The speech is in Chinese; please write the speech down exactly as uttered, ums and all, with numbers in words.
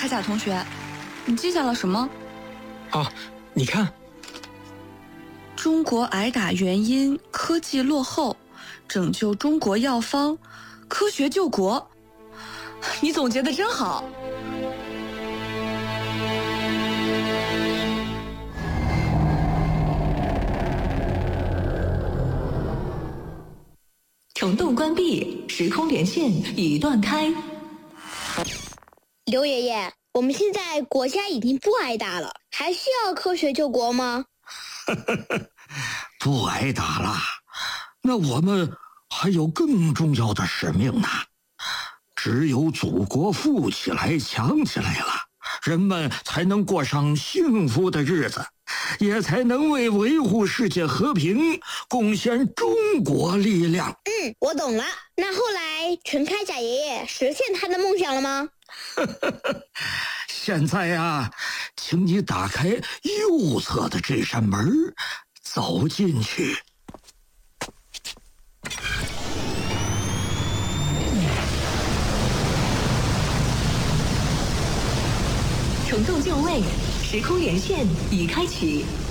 开甲同学，你记下了什么？ 啊，你看， 中国挨打原因：科技落后，拯救中国药方，科学救国。你总结得真好。 虫洞关闭，时空连线已断开。 刘爷爷，我们现在国家已经不挨打了，还需要科学救国吗？ 不挨打了，那我们还有更重要的使命呢。只有祖国富起来、强起来了，人们才能过上幸福的日子，也才能为维护世界和平贡献中国力量。 嗯，我懂了。那后来陈开甲爷爷实现他的梦想了吗？ 现在呀，请你打开右侧的这扇门，走进去。 虫洞就位，时空连线已开启。